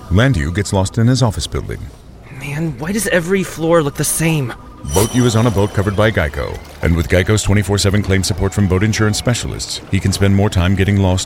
Landu gets lost in his office building. Man, why does every floor look the same? Boat U is on a boat covered by Geico, and with Geico's 24/7 claim support from boat insurance specialists, he can spend more time getting lost